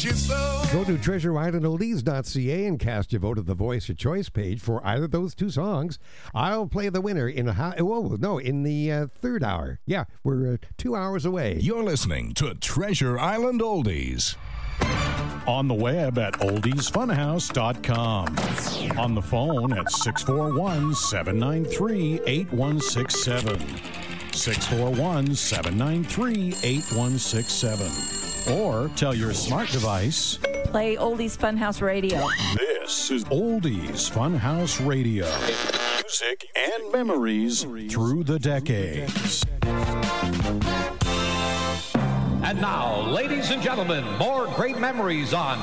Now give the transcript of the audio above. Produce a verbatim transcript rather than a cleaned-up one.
you so. Go to treasure island oldies dot c a and cast your vote at the Voice of Choice page for either of those two songs. I'll play the winner in a ho- whoa, no, in the uh, third hour. Yeah, we're uh, two hours away. You're listening to Treasure Island Oldies. On the web at oldies funhouse dot com. On the phone at six four one, seven nine three, eight one six seven. six four one, seven nine three, eight one six seven. Or tell your smart device, play Oldies Funhouse Radio. This is Oldies Funhouse Radio. Music and memories through the decades. And now, ladies and gentlemen, more great memories on